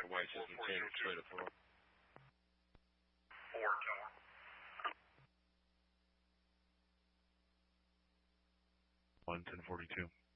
White System 10, straight up 4. 4 Tower. 1, 1042.